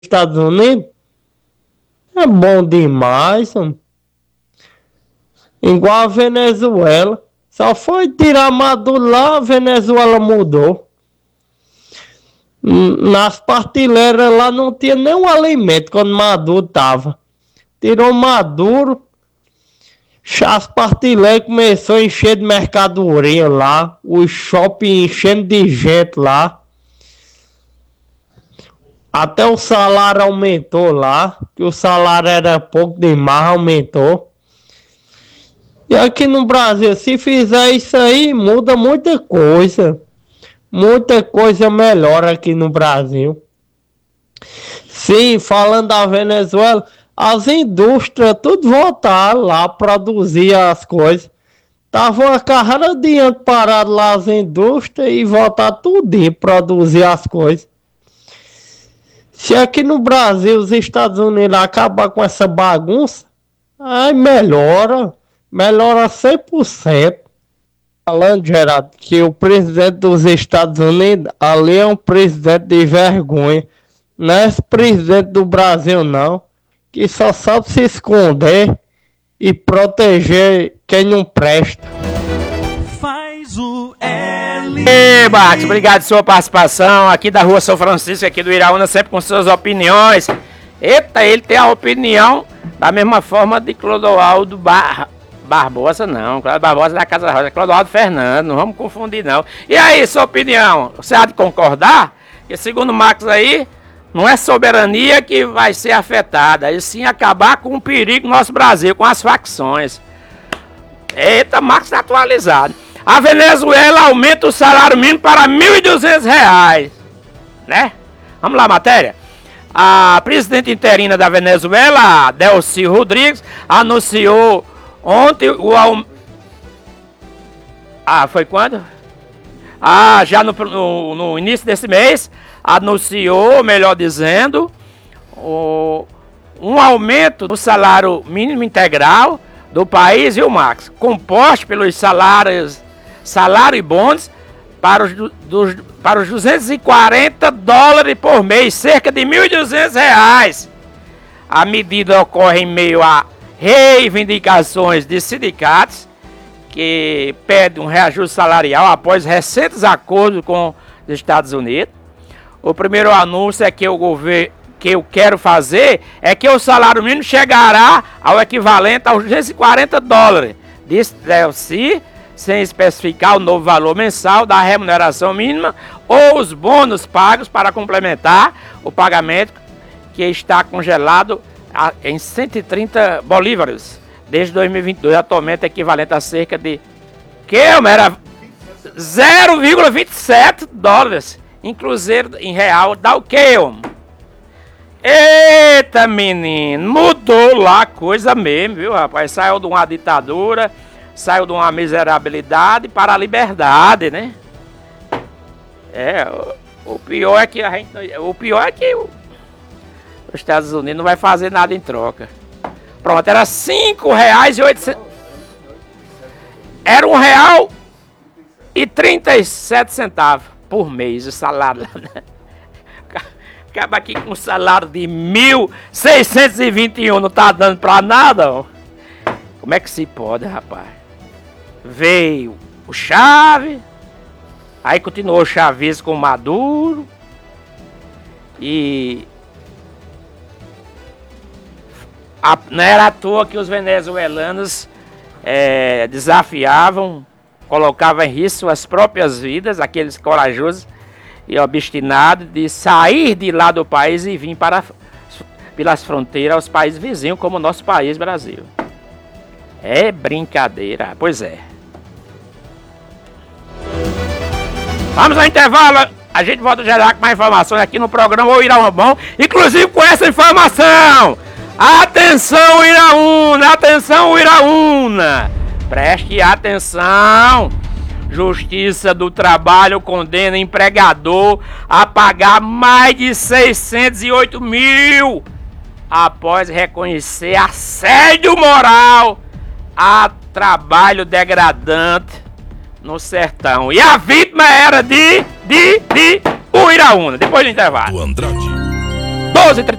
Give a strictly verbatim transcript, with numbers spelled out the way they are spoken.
Estados Unidos é bom demais, homem. Igual a Venezuela. Só foi tirar Maduro lá, a Venezuela mudou. Nas prateleiras lá não tinha nenhum alimento quando Maduro tava. Tirou Maduro, as prateleiras começou a encher de mercadoria lá, o shopping enchendo de gente lá. Até o salário aumentou lá, que o salário era pouco demais, aumentou. E aqui no Brasil, se fizer isso aí, muda muita coisa. Muita coisa melhora aqui no Brasil. Sim, falando da Venezuela, as indústrias tudo voltaram lá a produzir as coisas. Tava uma carreira de ano parado lá as indústrias e voltar tudo a produzir as coisas. Se aqui no Brasil os Estados Unidos acabar com essa bagunça, aí melhora, melhora cem por cento. Falando, Gerardo, que o presidente dos Estados Unidos ali é um presidente de vergonha. Não é esse presidente do Brasil, não, que só sabe se esconder e proteger quem não presta. Faz o L. Ei, Bax, obrigado pela sua participação aqui da Rua São Francisco, aqui do Iraúna, sempre com suas opiniões. Eita, ele tem a opinião da mesma forma de Clodoaldo Barra. Barbosa não, Cláudio Barbosa da Casa Rosa, Clodoaldo Fernando, não vamos confundir não. E aí, sua opinião, você há de concordar? Que segundo Marcos aí, não é soberania que vai ser afetada, e sim acabar com o perigo no nosso Brasil, com as facções. Eita, Marcos está atualizado. A Venezuela aumenta o salário mínimo para mil e duzentos reais, né? Vamos lá, matéria. A presidente interina da Venezuela, Delcy Rodrigues, anunciou ontem o aumento. Ah, foi quando? Ah, já no, no, no início desse mês, anunciou, melhor dizendo, o, um aumento do salário mínimo integral do país, e o Max, composto pelos salários, salário e bônus para os, dos, para os duzentos e quarenta dólares por mês, cerca de mil e duzentos reais. A medida ocorre em meio a reivindicações de sindicatos que pedem um reajuste salarial após recentes acordos com os Estados Unidos. O primeiro anúncio é que o governo que eu quero fazer é que o salário mínimo chegará ao equivalente aos duzentos e quarenta dólares, disse Delcy, sem especificar o novo valor mensal da remuneração mínima ou os bônus pagos para complementar o pagamento que está congelado em cento e trinta bolívares desde dois mil e vinte e dois, atualmente equivalente a cerca de que era zero vírgula vinte e sete dólares, inclusive em real, dá o que? Eita, menino, mudou lá a coisa mesmo, viu, rapaz? Saiu de uma ditadura, saiu de uma miserabilidade para a liberdade, né? É, o, o pior é que a gente, o pior é que o os Estados Unidos não vai fazer nada em troca. Pronto, era cinco reais e oitocentos. Era um real e trinta e sete centavos por mês o salário. Né? Acaba aqui com um salário de mil seiscentos e vinte e um, não tá dando pra nada. Ó. Como é que se pode, rapaz? Veio o Chávez, aí continuou o Chaves com o Maduro e A, não era à toa que os venezuelanos é, desafiavam, colocavam em risco suas próprias vidas, aqueles corajosos e obstinados de sair de lá do país e vir para, pelas fronteiras aos países vizinhos, como o nosso país, Brasil. É brincadeira, pois é. Vamos ao intervalo, a gente volta a gerar com mais informações aqui no programa O Iraúna Bom, inclusive com essa informação. Atenção, Iraúna! Atenção, Iraúna! Preste atenção! Justiça do Trabalho condena empregador a pagar mais de seiscentos e oito mil após reconhecer assédio moral a trabalho degradante no sertão. E a vítima era de, de, de Uiraúna. Depois do intervalo. Do Andrade. doze